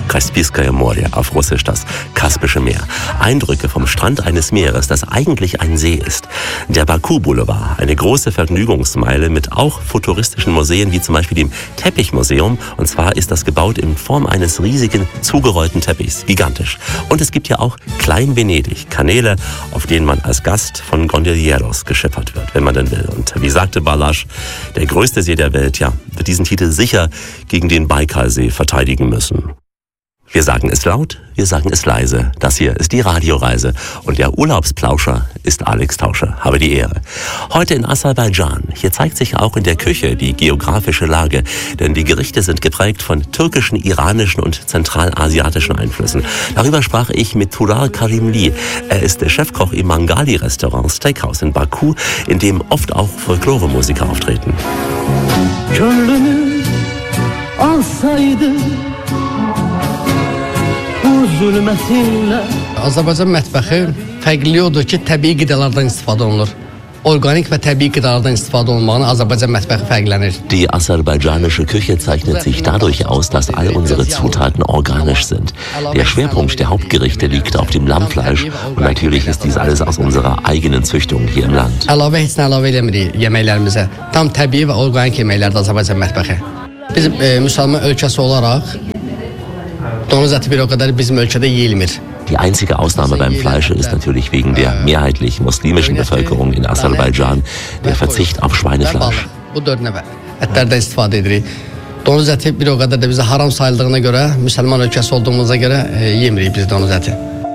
Kaspiskaya Morje, auf Russisch das Kaspische Meer. Eindrücke vom Strand eines Meeres, das eigentlich ein See ist. Der Baku-Boulevard, eine große Vergnügungsmeile mit auch futuristischen Museen, wie zum Beispiel dem Teppichmuseum. Und zwar ist das gebaut in Form eines riesigen, zugerollten Teppichs. Gigantisch. Und es gibt ja auch Klein-Venedig, Kanäle, auf denen man als Gast von Gondolieri geschippert wird, wenn man denn will. Und wie sagte Balázs, der größte See der Welt, ja, wird diesen Titel sicher gegen den Baikalsee verteidigen müssen. Wir sagen es laut, wir sagen es leise. Das hier ist die Radioreise. Und der Urlaubsplauscher ist Alex Tauscher. Habe die Ehre. Heute in Aserbaidschan. Hier zeigt sich auch in der Küche die geografische Lage. Denn die Gerichte sind geprägt von türkischen, iranischen und zentralasiatischen Einflüssen. Darüber sprach ich mit Tural Karimli. Er ist der Chefkoch im Mangali-Restaurant Steakhouse in Baku, in dem oft auch Folklore-Musiker auftreten. Azərbaycan mətbəxi fərqli odur ki, təbii qidalardan istifadə olunur. Organik ve təbii qidalardan istifadə olmağına Azərbaycan mətbəxi fərqlənir. Die aserbaidschanische Küche zeichnet sich dadurch aus, dass all unsere Zutaten organisch sind. Der Schwerpunkt der Hauptgerichte liegt auf dem Lammfleisch und natürlich ist dies alles aus unserer eigenen Züchtung hier im Land. Əlavə heç nə əlavə eləmirik yeməklərimizə. Tam təbii və organik yeməklərdir Azərbaycan mətbəxi. Biz müsəlman ölkəsi olaraq donuz əti bir o kadar bizim ülkede yiyilmir. Die einzige Ausnahme beim Fleisch ist natürlich wegen der mehrheitlich muslimischen Bevölkerung in Aserbaidschan der Verzicht auf Schweinefleisch. Bu dörd nəvə ətlərdən istifadə edirik. Donuz əti bir o kadar da bize haram sayıldığına göre, müsəlman ölkəsi olduğumuza göre yemirik biz donuz əti.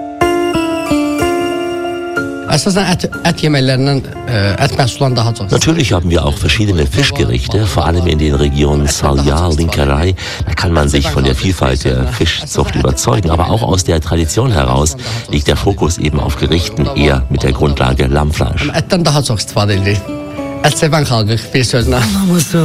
Natürlich haben wir auch verschiedene Fischgerichte, vor allem in den Regionen Salya, Linkerai. Da kann man sich von der Vielfalt der Fischzucht überzeugen, aber auch aus der Tradition heraus liegt der Fokus eben auf Gerichten eher mit der Grundlage Lammfleisch.